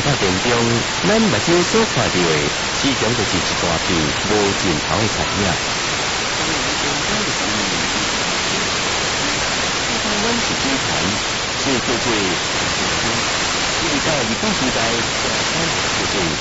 拍片中，咱目睭所看到的，始终就是一大片无尽头的产业。台湾是天坛，是最最，一直到日本时代，台湾就是